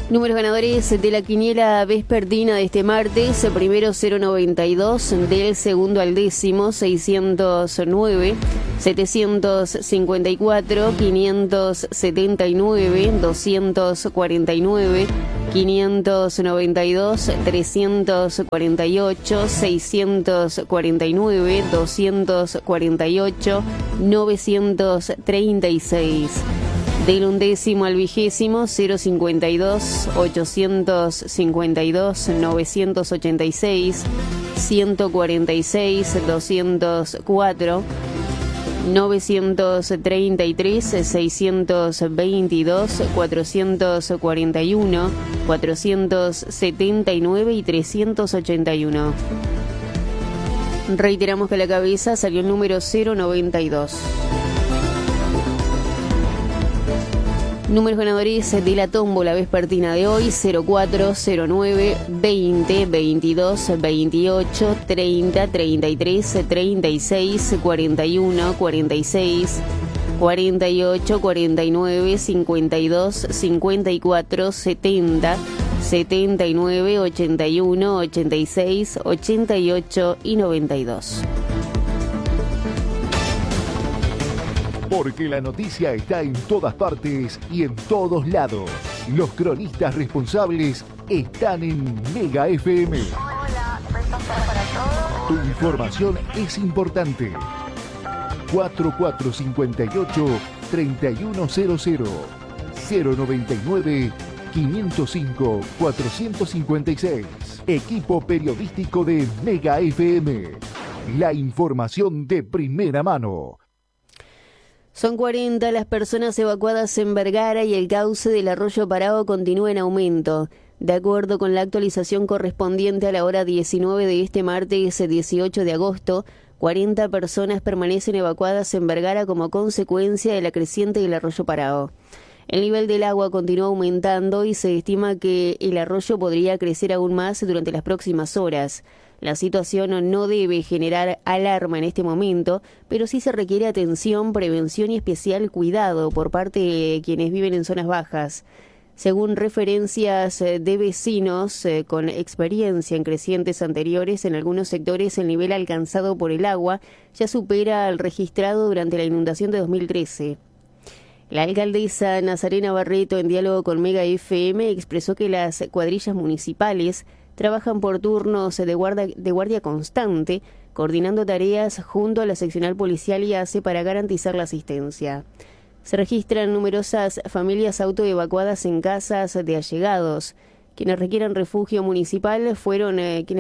Números ganadores de la quiniela vespertina de este martes: primero 092, del segundo al décimo 609, 754, 579, 249, 592, 348, 649, 248, 936. Del undécimo al vigésimo 052, 852, 986, 146, 204, 933, 622, 441, 479 y 381. Reiteramos que a la cabeza salió el número 092. Números ganadores de la tómbola vespertina de hoy: 04, 09, 20, 22, 28, 30, 33, 36, 41, 46, 48, 49, 52, 54, 70, 79, 81, 86, 88 y 92. Porque la noticia está en todas partes y en todos lados. Los cronistas responsables están en Mega FM. Hola, ¿estás para todo? Tu información es importante. 4458-3100 099 505 456. Equipo periodístico de Mega FM. La información de primera mano. Son 40 las personas evacuadas en Vergara y el cauce del arroyo Parao continúa en aumento. De acuerdo con la actualización correspondiente a la hora 19 de este martes 18 de agosto, 40 personas permanecen evacuadas en Vergara como consecuencia de la creciente del arroyo Parao. El nivel del agua continúa aumentando y se estima que el arroyo podría crecer aún más durante las próximas horas. La situación no debe generar alarma en este momento, pero sí se requiere atención, prevención y especial cuidado por parte de quienes viven en zonas bajas. Según referencias de vecinos con experiencia en crecientes anteriores, en algunos sectores el nivel alcanzado por el agua ya supera al registrado durante la inundación de 2013. La alcaldesa Nazarena Barreto, en diálogo con Mega FM, expresó que las cuadrillas municipales trabajan por turnos de guardia constante, coordinando tareas junto a la seccional policial y ACE para garantizar la asistencia. Se registran numerosas familias autoevacuadas en casas de allegados. Quienes requieren refugio municipal fueron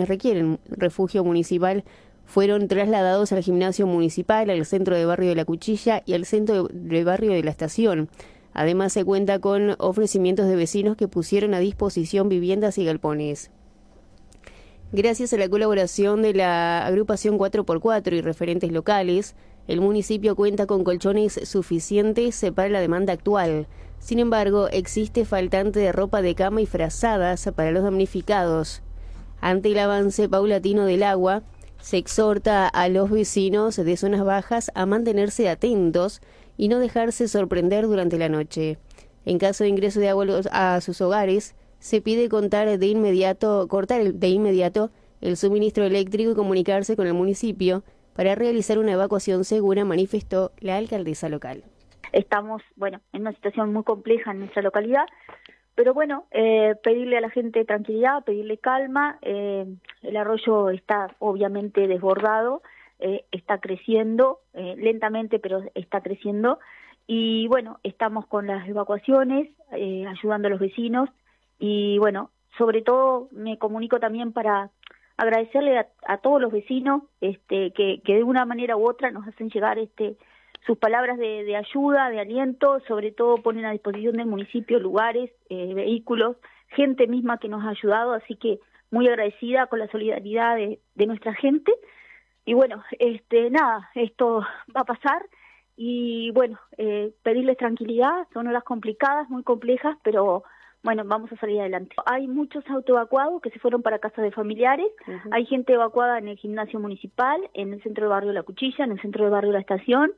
trasladados al gimnasio municipal, al centro de barrio de La Cuchilla y al centro de barrio de La Estación. Además, se cuenta con ofrecimientos de vecinos que pusieron a disposición viviendas y galpones. Gracias a la colaboración de la agrupación 4x4 y referentes locales, el municipio cuenta con colchones suficientes para la demanda actual. Sin embargo, existe faltante de ropa de cama y frazadas para los damnificados. Ante el avance paulatino del agua, se exhorta a los vecinos de zonas bajas a mantenerse atentos y no dejarse sorprender durante la noche. En caso de ingreso de agua a sus hogares, se pide cortar de inmediato el suministro eléctrico y comunicarse con el municipio para realizar una evacuación segura, manifestó la alcaldesa local. Estamos, en una situación muy compleja en nuestra localidad, pero pedirle a la gente tranquilidad, pedirle calma. El arroyo está obviamente desbordado, está creciendo lentamente, pero está creciendo. Y estamos con las evacuaciones, ayudando a los vecinos. Y sobre todo me comunico también para agradecerle a todos los vecinos que de una manera u otra nos hacen llegar sus palabras de ayuda, de aliento. Sobre todo ponen a disposición del municipio lugares, vehículos, gente misma que nos ha ayudado, así que muy agradecida con la solidaridad de nuestra gente. Y esto va a pasar y pedirles tranquilidad. Son horas complicadas, muy complejas, pero vamos a salir adelante. Hay muchos autoevacuados que se fueron para casas de familiares. Uh-huh. Hay gente evacuada en el gimnasio municipal, en el centro del barrio de La Cuchilla, en el centro del barrio de La Estación.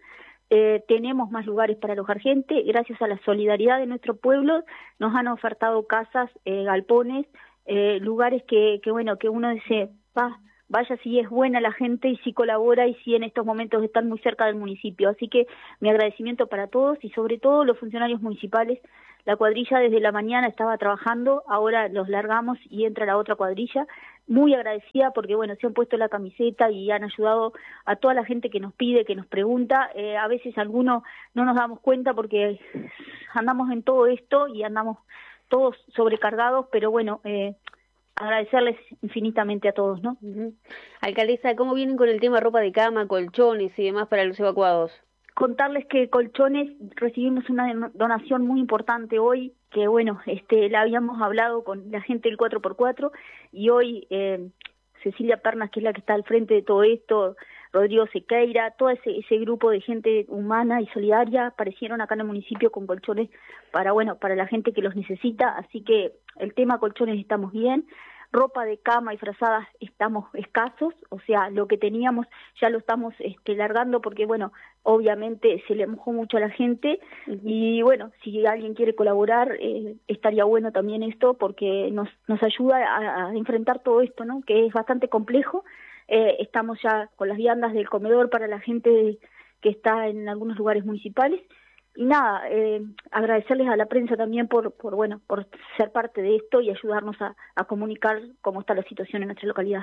tenemos más lugares para alojar gente. Gracias a la solidaridad de nuestro pueblo nos han ofertado casas, galpones, lugares que bueno, que uno dice, vaya si es buena la gente y si colabora y si en estos momentos están muy cerca del municipio. Así que mi agradecimiento para todos y sobre todo los funcionarios municipales. La cuadrilla desde la mañana estaba trabajando, ahora los largamos y entra la otra cuadrilla. Muy agradecida porque, bueno, se han puesto la camiseta y han ayudado a toda la gente que nos pide, que nos pregunta. A veces algunos no nos damos cuenta porque andamos en todo esto y andamos todos sobrecargados, pero bueno, agradecerles infinitamente a todos, ¿no? Alcaldesa, ¿cómo vienen con el tema ropa de cama, colchones y demás para los evacuados? Contarles que colchones, recibimos una donación muy importante hoy, que bueno, la habíamos hablado con la gente del 4x4 y hoy Cecilia Pernas, que es la que está al frente de todo esto, Rodrigo Sequeira, todo ese grupo de gente humana y solidaria aparecieron acá en el municipio con colchones para la gente que los necesita, así que el tema colchones estamos bien. Ropa de cama y frazadas estamos escasos, o sea, lo que teníamos ya lo estamos largando porque, bueno, obviamente se le mojó mucho a la gente y, bueno, si alguien quiere colaborar, estaría bueno también esto porque nos ayuda a enfrentar todo esto, ¿no?, que es bastante complejo. Estamos ya con las viandas del comedor para la gente que está en algunos lugares municipales. Y nada, agradecerles a la prensa también por ser parte de esto y ayudarnos a comunicar cómo está la situación en nuestra localidad.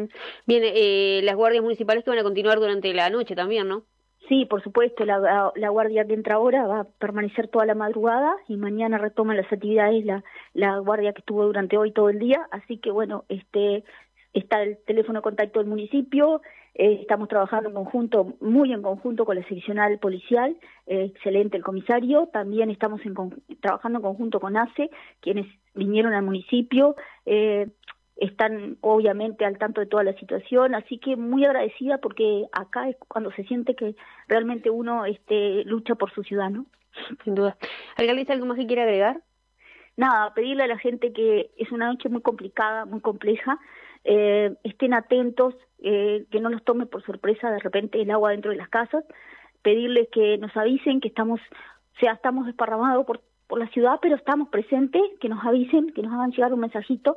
Bien, las guardias municipales que van a continuar durante la noche también, ¿no? Sí, por supuesto, la guardia que entra ahora va a permanecer toda la madrugada y mañana retoman las actividades la guardia que estuvo durante hoy todo el día, así que bueno, está el teléfono de contacto del municipio, estamos trabajando muy en conjunto con la seccional policial, excelente el comisario, también estamos trabajando en conjunto con ACE, quienes vinieron al municipio, están obviamente al tanto de toda la situación, así que muy agradecida porque acá es cuando se siente que realmente uno lucha por su ciudad, ¿no? Sin duda. ¿Alcaldesa, algo más que quiera agregar? Nada, pedirle a la gente que es una noche muy complicada, muy compleja, estén atentos, que no los tome por sorpresa de repente el agua dentro de las casas, pedirles que nos avisen que estamos desparramados por la ciudad, pero estamos presentes, que nos avisen, que nos hagan llegar un mensajito,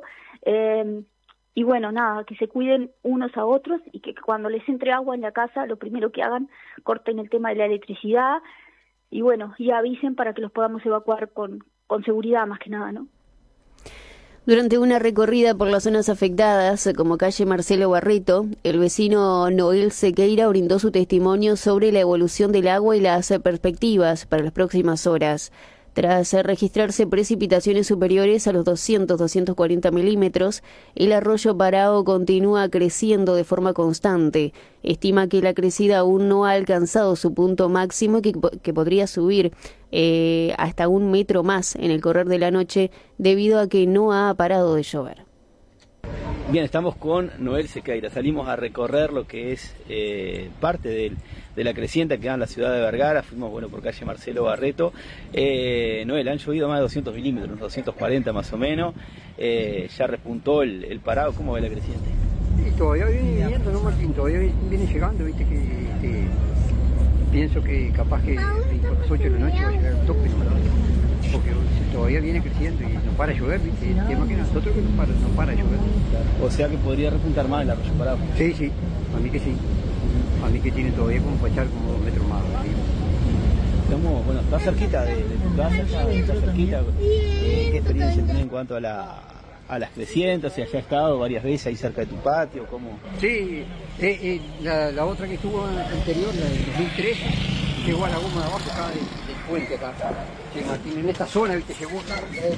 y bueno, nada, que se cuiden unos a otros y que cuando les entre agua en la casa, lo primero que hagan, corten el tema de la electricidad y bueno, y avisen para que los podamos evacuar con seguridad más que nada, ¿no? Durante una recorrida por las zonas afectadas, como calle Marcelo Barreto, el vecino Noel Sequeira brindó su testimonio sobre la evolución del agua y las perspectivas para las próximas horas. Tras registrarse precipitaciones superiores a los 200-240 milímetros, el arroyo Parao continúa creciendo de forma constante. Estima que la crecida aún no ha alcanzado su punto máximo y que podría subir hasta 1 metro más en el correr de la noche debido a que no ha parado de llover. Bien, estamos con Noel Sequeira. Salimos a recorrer lo que es parte de la creciente que da en la ciudad de Vergara. Fuimos por calle Marcelo Barreto. Noel, han llovido más de 200 milímetros, unos 240 más o menos. Ya repuntó el Parao. ¿Cómo ve la creciente? Sí, todavía viene viniendo, ¿no, Martín? Todavía viene llegando, viste que pienso que capaz que a las 8 de la noche va a llegar el tope, porque todavía viene creciendo y no para de llover, ¿viste? El tema que nosotros que no para de llover. O sea que podría repuntar más el arroyo Parao. Sí, a mí que sí. A mí que tiene todavía como para echar como 2 metros más. Estamos, está cerquita de tu casa, está cerquita. ¿Qué experiencia tenés en cuanto a las crecientes? O sea, ¿ya has estado varias veces ahí cerca de tu patio? ¿Cómo? Sí, la otra que estuvo anterior, la del 2003, llegó a la goma de abajo acá del puente acá. Sí, Martín, en esta zona, viste, llegó acá,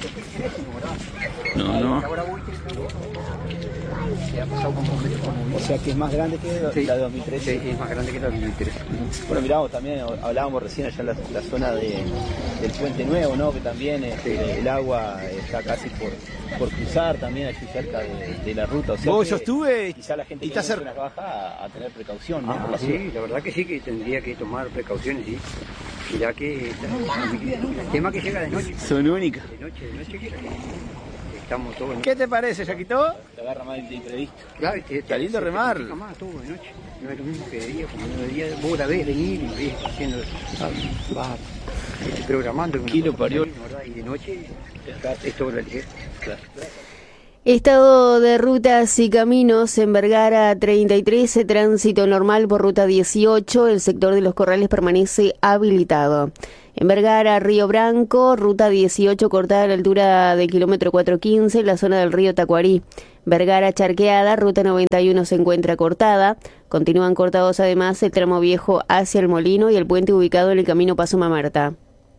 No. Ahora voy, se ha pasado como 2 metros. O sea que es más grande que la de 2003. Sí, es más grande que la de 2003. Bueno, miramos también, hablábamos recién allá en la zona del Puente Nuevo, ¿no? Que también el agua está casi por cruzar también allí cerca de la ruta. O sea yo estuve quizá la gente que está cerca baja a tener precaución, ¿no? Sí, la verdad que sí, que tendría que tomar precauciones, sí. Ya que el tema que llega de noche. Son únicas. De noche estamos todos. ¿Qué te parece, Yaquito? Te agarra más de imprevisto. Claro, está lindo remar. Más todo de noche. No es lo mismo que de día, porque de día vos la ves venir y ves haciendo, vas programando. Kilo parió. Y de noche es todo la ligera. Claro. Estado de rutas y caminos en Vergara 33, tránsito normal por ruta 18, el sector de los Corrales permanece habilitado. En Vergara, Río Branco, ruta 18 cortada a la altura del kilómetro 415 en la zona del río Tacuarí. Vergara Charqueada, ruta 91 se encuentra cortada. Continúan cortados además el tramo viejo hacia el Molino y el puente ubicado en el camino Paso Mamerta.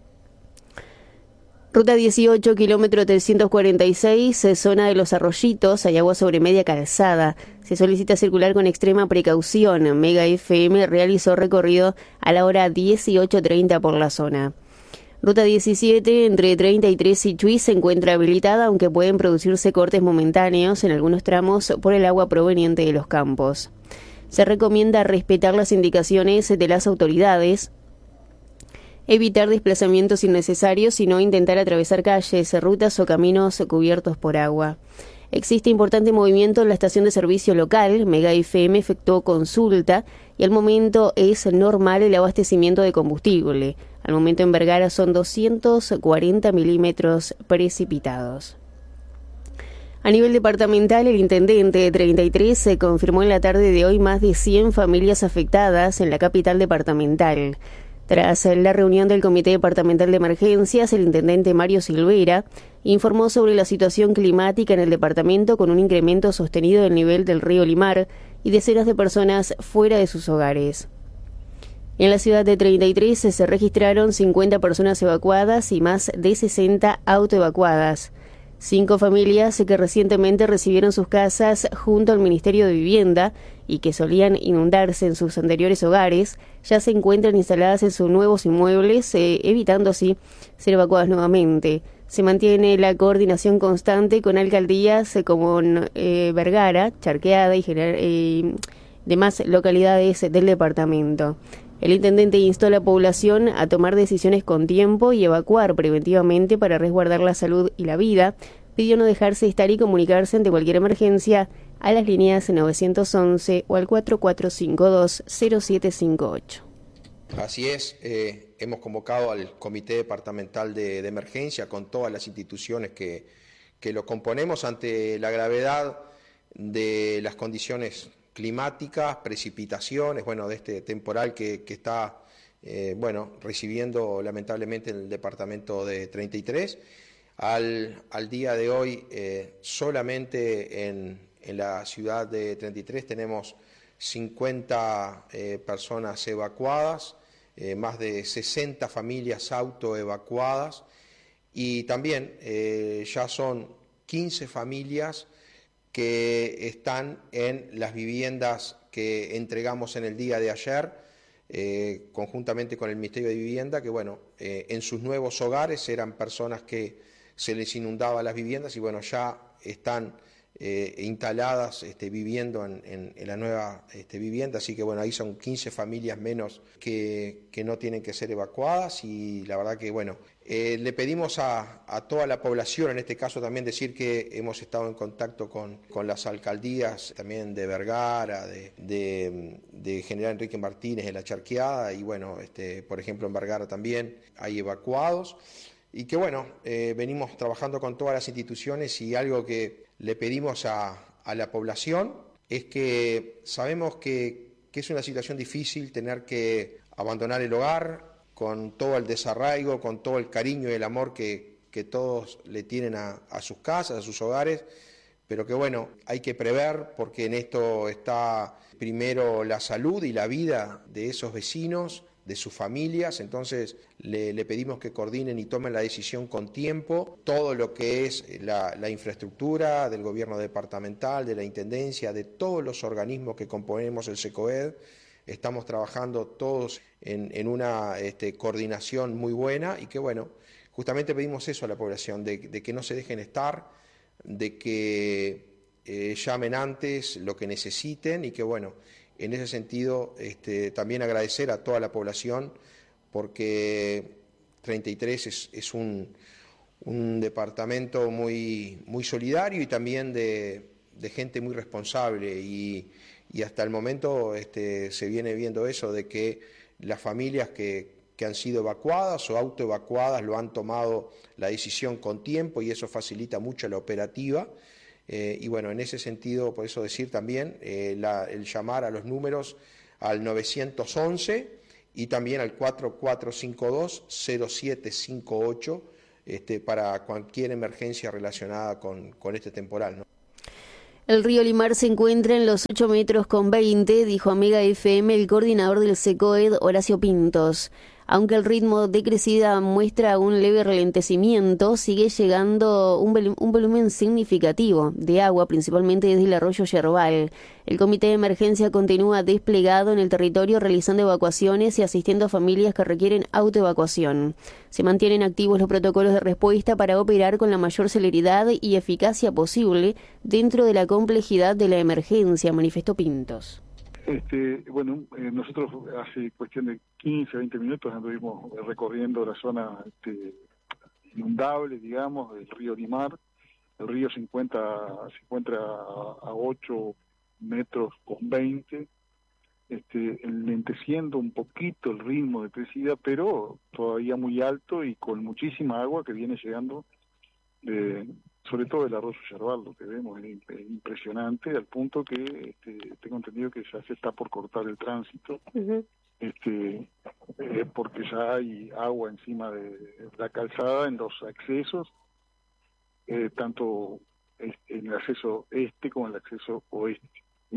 Ruta 18, kilómetro 346, zona de Los Arroyitos, hay agua sobre media calzada. Se solicita circular con extrema precaución. Mega FM realizó recorrido a la hora 18:30 por la zona. Ruta 17, entre 33 y Chuy, se encuentra habilitada, aunque pueden producirse cortes momentáneos en algunos tramos por el agua proveniente de los campos. Se recomienda respetar las indicaciones de las autoridades, evitar desplazamientos innecesarios y no intentar atravesar calles, rutas o caminos cubiertos por agua. Existe importante movimiento en la estación de servicio local. Mega FM efectuó consulta y al momento es normal el abastecimiento de combustible. Al momento en Vergara son 240 milímetros precipitados. A nivel departamental, el intendente de 33 se confirmó en la tarde de hoy más de 100 familias afectadas en la capital departamental. Tras la reunión del Comité Departamental de Emergencias, el intendente Mario Silveira informó sobre la situación climática en el departamento con un incremento sostenido del nivel del río Limar y decenas de personas fuera de sus hogares. En la ciudad de 33 se registraron 50 personas evacuadas y más de 60 autoevacuadas. 5 familias que recientemente recibieron sus casas junto al Ministerio de Vivienda y que solían inundarse en sus anteriores hogares, ya se encuentran instaladas en sus nuevos inmuebles, evitando así ser evacuadas nuevamente. Se mantiene la coordinación constante con alcaldías como Vergara, Charqueada y demás localidades del departamento. El intendente instó a la población a tomar decisiones con tiempo y evacuar preventivamente para resguardar la salud y la vida. Pidió no dejarse estar y comunicarse ante cualquier emergencia a las líneas 911 o al 4452-0758. Así es, hemos convocado al Comité Departamental de Emergencia con todas las instituciones que lo componemos ante la gravedad de las condiciones climáticas, precipitaciones, de este temporal que está, recibiendo lamentablemente el departamento de 33. Al día de hoy, solamente en la ciudad de 33 tenemos 50 personas evacuadas, más de 60 familias autoevacuadas y también ya son 15 familias que están en las viviendas que entregamos en el día de ayer, conjuntamente con el Ministerio de Vivienda, que en sus nuevos hogares eran personas que se les inundaba las viviendas y ya están instaladas viviendo en la nueva vivienda, así que ahí son 15 familias menos que no tienen que ser evacuadas y la verdad que le pedimos a toda la población, en este caso también decir que hemos estado en contacto con las alcaldías también de Vergara, de General Enrique Martínez, de la Charqueada y por ejemplo en Vergara también hay evacuados y que venimos trabajando con todas las instituciones y algo que le pedimos a la población es que sabemos que es una situación difícil tener que abandonar el hogar con todo el desarraigo, con todo el cariño y el amor que todos le tienen a sus casas, a sus hogares, pero que hay que prever porque en esto está primero la salud y la vida de esos vecinos, de sus familias, entonces le pedimos que coordinen y tomen la decisión con tiempo, todo lo que es la infraestructura del gobierno departamental, de la intendencia, de todos los organismos que componemos el SECOED, estamos trabajando todos en una coordinación muy buena y que justamente pedimos eso a la población, de que no se dejen estar, de que llamen antes lo que necesiten y que en ese sentido, también agradecer a toda la población porque 33 es un un departamento muy solidario y también de gente muy responsable y hasta el momento se viene viendo eso de que las familias que han sido evacuadas o autoevacuadas lo han tomado la decisión con tiempo y eso facilita mucho la operativa. Y bueno, en ese sentido, por eso decir también el llamar a los números al 911 y también al 4452-0758 para cualquier emergencia relacionada con este temporal, ¿no? El río Limar se encuentra en los 8 metros con 20, dijo a Mega FM el coordinador del SECOED, Horacio Pintos. Aunque el ritmo de crecida muestra un leve ralentecimiento, sigue llegando un volumen significativo de agua, principalmente desde el arroyo Yerbal. El comité de emergencia continúa desplegado en el territorio realizando evacuaciones y asistiendo a familias que requieren autoevacuación. Se mantienen activos los protocolos de respuesta para operar con la mayor celeridad y eficacia posible dentro de la complejidad de la emergencia, manifestó Pintos. Nosotros hace cuestión de 15, 20 minutos anduvimos recorriendo la zona inundable, digamos, del río Limar. El río se encuentra a 8 metros con 20, enlenteciendo un poquito el ritmo de crecida, pero todavía muy alto y con muchísima agua que viene llegando sobre todo el arroyo Yerbal. Lo que vemos es impresionante, al punto que tengo entendido que ya se está por cortar el tránsito, porque ya hay agua encima de la calzada en los accesos, tanto en el acceso este como en el acceso oeste.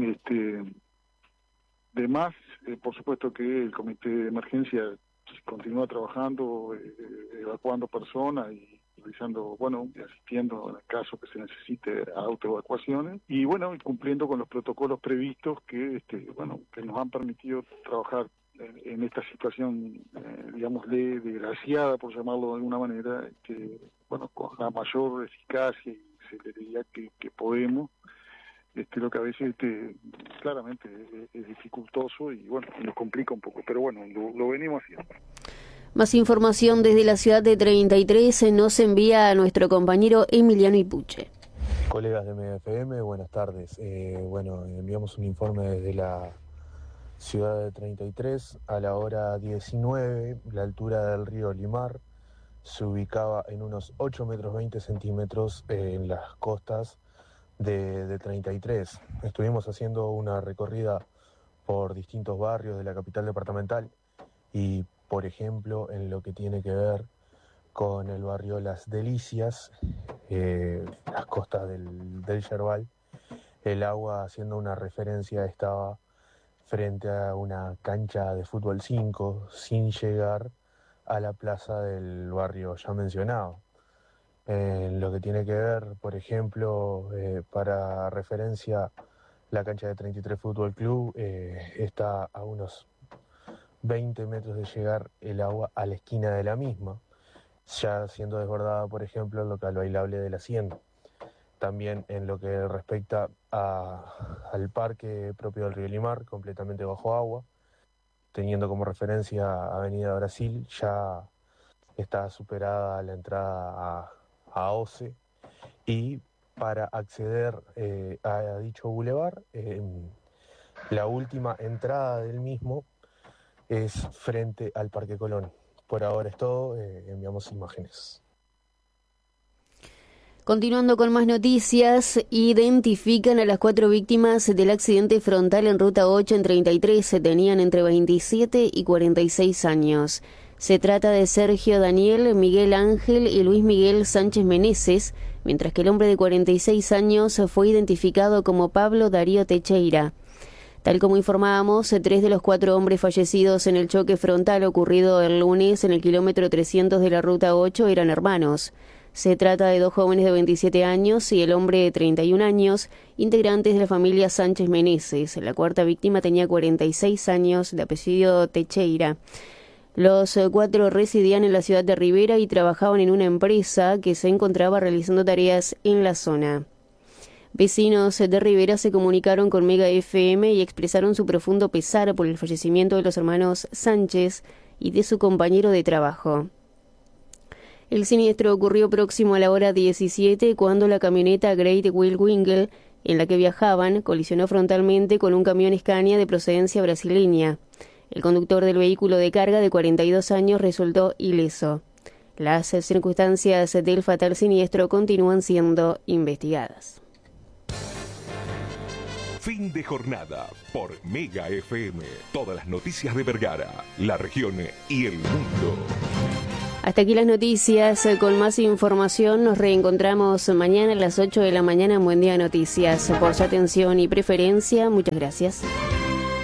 Además, por supuesto que el comité de emergencia continúa trabajando, evacuando personas y realizando, asistiendo en el caso que se necesite a autoevacuaciones y cumpliendo con los protocolos previstos que nos han permitido trabajar en esta situación, desgraciada, por llamarlo de alguna manera, con la mayor eficacia y celeridad que podemos. Lo que a veces claramente es dificultoso y nos complica un poco, pero lo venimos haciendo. Más información desde la ciudad de 33 nos envía a nuestro compañero Emiliano Ipuche. Colegas de MFM, buenas tardes. Enviamos un informe desde la ciudad de 33 a la hora 19. La altura del río Limar se ubicaba en unos 8 metros 20 centímetros en las costas de 33. Estuvimos haciendo una recorrida por distintos barrios de la capital departamental y, por ejemplo, en lo que tiene que ver con el barrio Las Delicias, las costas del Yerbal, el agua, haciendo una referencia, estaba frente a una cancha de fútbol 5, sin llegar a la plaza del barrio ya mencionado. En lo que tiene que ver, por ejemplo, para referencia, la cancha de 33 Fútbol Club está a unos 20 metros de llegar el agua a la esquina de la misma, ya siendo desbordada, por ejemplo, el local bailable de la Hacienda. También en lo que respecta al parque propio del río Limar, completamente bajo agua, teniendo como referencia Avenida Brasil, ya está superada la entrada a OCE, y para acceder a dicho bulevar, la última entrada del mismo es frente al Parque Colón. Por ahora es todo, enviamos imágenes. Continuando con más noticias, identifican a las 4 víctimas del accidente frontal en Ruta 8 en 33, tenían entre 27 y 46 años. Se trata de Sergio Daniel, Miguel Ángel y Luis Miguel Sánchez Meneses, mientras que el hombre de 46 años fue identificado como Pablo Darío Techeira. Tal como informábamos, 3 de los 4 hombres fallecidos en el choque frontal ocurrido el lunes en el kilómetro 300 de la Ruta 8 eran hermanos. Se trata de 2 jóvenes de 27 años y el hombre de 31 años, integrantes de la familia Sánchez Meneses. La 4ª víctima tenía 46 años, de apellido Techeira. Los 4 residían en la ciudad de Rivera y trabajaban en una empresa que se encontraba realizando tareas en la zona. Vecinos de Rivera se comunicaron con Mega FM y expresaron su profundo pesar por el fallecimiento de los hermanos Sánchez y de su compañero de trabajo. El siniestro ocurrió próximo a la hora 17 cuando la camioneta Great Wheel Wingle en la que viajaban colisionó frontalmente con un camión Scania de procedencia brasileña. El conductor del vehículo de carga de 42 años resultó ileso. Las circunstancias del fatal siniestro continúan siendo investigadas. Fin de jornada por Mega FM. Todas las noticias de Vergara, la región y el mundo. Hasta aquí las noticias. Con más información nos reencontramos mañana a las 8 de la mañana en Buen Día Noticias. Por su atención y preferencia, muchas gracias.